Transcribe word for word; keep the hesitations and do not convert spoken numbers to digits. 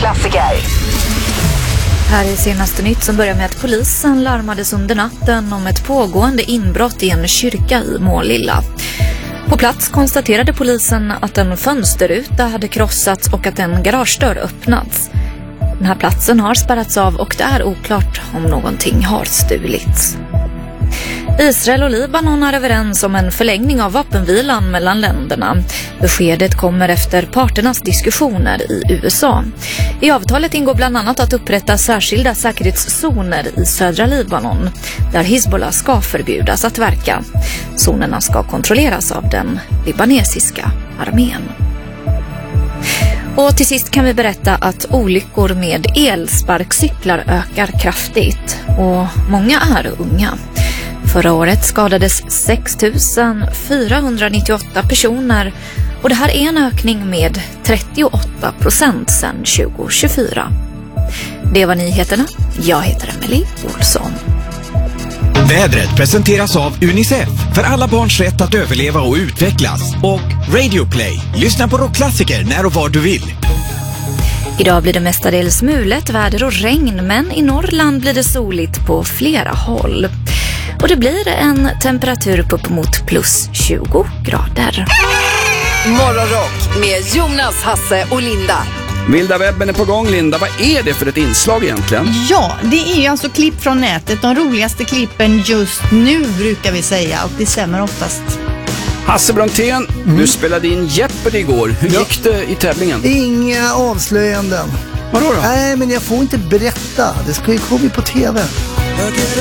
rockklassiker. Här är senaste nytt som börjar med att polisen larmades under natten om ett pågående inbrott i en kyrka i Målilla. På plats konstaterade polisen att en fönsterruta hade krossats och att en garagedörr öppnats. Den här platsen har spärrats av och det är oklart om någonting har stulits. Israel och Libanon är överens om en förlängning av vapenvilan mellan länderna. Beskedet kommer efter parternas diskussioner i U S A. I avtalet ingår bland annat att upprätta särskilda säkerhetszoner i södra Libanon, där Hizbollah ska förbjudas att verka. Zonerna ska kontrolleras av den libanesiska armén. Och till sist kan vi berätta att olyckor med elsparkcyklar ökar kraftigt och många är unga. Förra året skadades sex tusen fyrahundranittioåtta personer och det här är en ökning med trettioåtta procent sedan tjugo tjugofyra. Det var nyheterna. Jag heter Emily Olsson. Vädret presenteras av UNICEF för alla barns rätt att överleva och utvecklas och Radio Play. Lyssna på rockklassiker när och var du vill. Idag blir det mestadels mulet, väder och regn, men i Norrland blir det soligt på flera håll. Och det blir en temperatur på upp mot plus tjugo grader. Morgonrock med Jonas, Hasse och Linda. Vilda webben är på gång, Linda. Vad är det för ett inslag egentligen? Ja, det är ju alltså klipp från nätet. De roligaste klippen just nu brukar vi säga. Och det stämmer oftast. Hasse Brontén, mm. du spelade in Jeopardy igår. Hur ja. gick det i tävlingen? Inga avslöjanden. Vadå då? Nej, men jag får inte berätta. Det ska ju komma på tv.